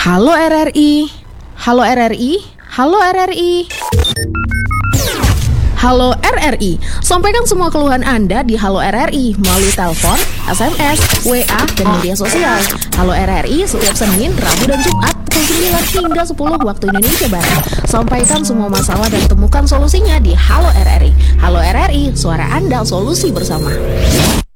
Halo RRI, halo RRI, halo RRI. Halo RRI, sampaikan semua keluhan Anda di Halo RRI melalui telepon, SMS, WA, dan media sosial. Halo RRI setiap Senin, Rabu, dan Jumat pukul 9 hingga 10 waktu Indonesia Barat. Sampaikan semua masalah dan temukan solusinya di Halo RRI. Halo RRI, suara Anda, solusi bersama.